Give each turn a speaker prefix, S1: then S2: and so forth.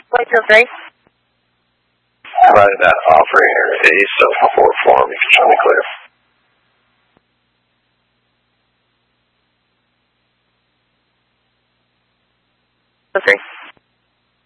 S1: Wait till 3.
S2: Provided that offering interface, so before form, you can show me clear.
S1: So 3.